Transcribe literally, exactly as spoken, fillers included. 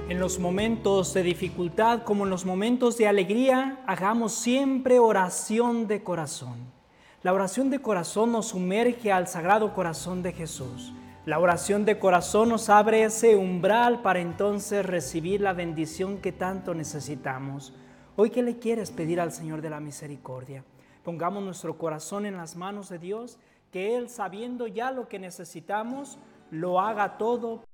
En los momentos de dificultad como en los momentos de alegría, hagamos siempre oración de corazón. La oración de corazón nos sumerge al Sagrado Corazón de Jesús. La oración de corazón nos abre ese umbral para entonces recibir la bendición que tanto necesitamos. Hoy, ¿qué le quieres pedir al Señor de la Misericordia? Pongamos nuestro corazón en las manos de Dios, que Él, sabiendo ya lo que necesitamos, lo haga todo